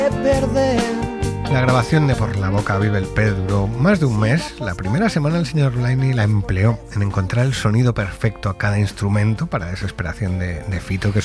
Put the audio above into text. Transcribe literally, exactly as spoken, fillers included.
La grabación de Por la boca vive el pez duró más de un mes. La primera semana el señor Blaney la empleó en encontrar el sonido perfecto a cada instrumento, para desesperación de, de Fito, que